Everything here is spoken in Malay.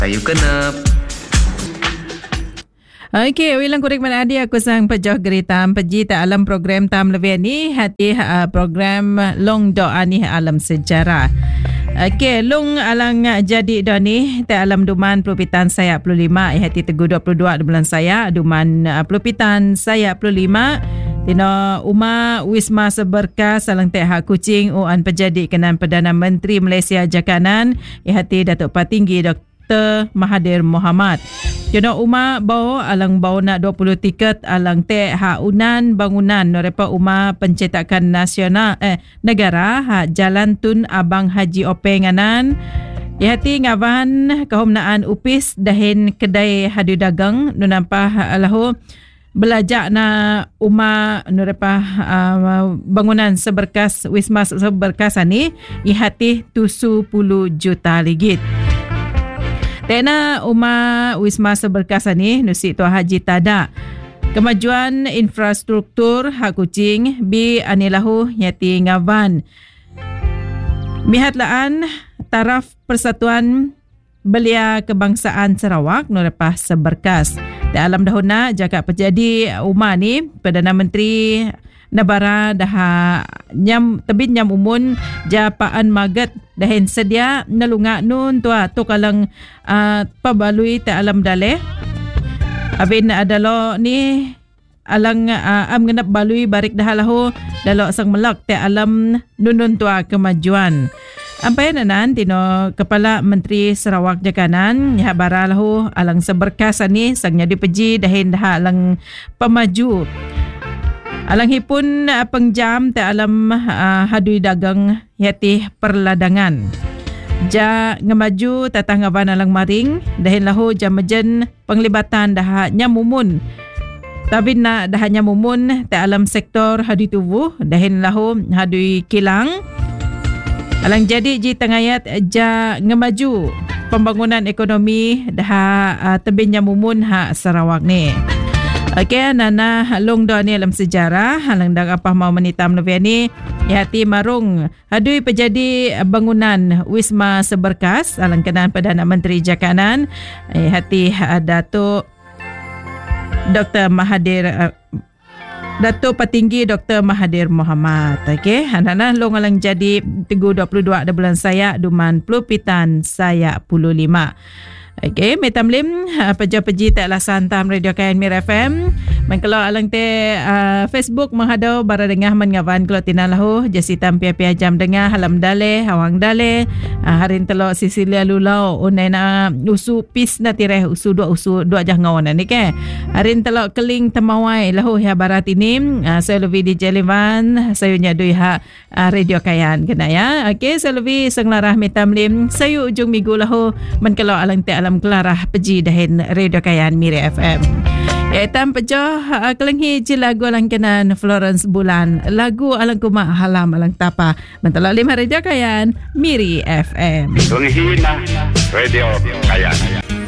Saya kenap. Okey, wilang kurik mana adi aku sang pejoh geritam peji ta alam program tam lebih ni hati program long doa ni alam sejarah. Okey, long alang jadi do ni ta alam duman pelupitan saya 25 hati Teguh 22 di bulan saya duman pelupitan saya 25 Tino Uma Wisma Seberkas salang teh hak kucing uan pejadi kenan Perdana Menteri Malaysia Jakanan ihati Datuk Patinggi Dr. Mahathir Mohamad. Tino Uma bau alang bau nak 20 tiket alang teh hak unan bangunan norepa Uma Pencetakan Nasional negara hak Jalan Tun Abang Haji Openganan. Ihati ngawan kahumnaan upis dahin kedai hadu dagang nu nampah lahu belajar na Uma nurepa bangunan seberkas Wisma Seberkas ni ihati 70 juta ringgit. Tena Uma Wisma Seberkas ni nusi Tuan Haji Tada kemajuan infrastruktur hak kucing bi anilahu yati ngawan mihatlaan taraf Persatuan Belia Kebangsaan Sarawak nurepa Seberkas. Dalam dahuna jaga pejadi Uma ni Perdana Menteri Nabara dah tebin nyam umun japaan magat dahin sedia nalunga nun tua tu kalang pabalui ta alam daleh abin adalo ni alang am ngenap balui barik dah lahu dalo sang melak ta alam nunun tua kemajuan. Ampai nanan tino Kepala Menteri Sarawak Jakanan nya baralahu alang Seberkas ni sangnya dipeji dahin dah alang pemaju alang hipun pengjam ta alam hadui dagang yati perladangan ja ngemaju tatang ngawan alang maring dahin lahu jamajen penglibatan dah nyamumun tapi na dah nyamumun ta alam sektor hadui tubuh dahin lahu hadui kilang alang jadi ji tengayat ja ngemaju pembangunan ekonomi dah tebin nyamumun hak Sarawak ni. Okey, nana long do ni alam sejarah halang dak apa mau menitam novia ni hati marung hadui pejadi bangunan Wisma Seberkas alang kenan Perdana Menteri Jakanan hati Datuk Dr. Mahathir Datuk Patinggi Dr. Mahathir Mohamad. Okey, nana long alang jadi Teguh 22 di bulan saya duman pelupitan saya 15. Okey, metamlim peja-peji tak lasan tam Radio Kayan Mir FM. Mengkelo alang te Facebook menghadau bara dengah mengawan kelo tinalahu jasitam pia-pia jam dengah halam dale hawang dale harin telo Sisilia Lulau unena usu pis na tireh usu dua jah ngawan ni ke. Harin telo keling temawai lahu ya barat ini saya lebih di Jelivan saya nyadui ha Radio Kayan kena ya. Okey, saya lebih senglarah metamlim saya ujung minggu lahu mengkelo alang te alam kelarah peji dahin Radio Kayan Miri FM. Iaitam pejoh kelenghi je lagu alang kenan Florence Bulan. Lagu alang kuma halam alang tapa. Mentolak 5 Radio Kayan Miri FM. Kelenghi na Radio Kayan.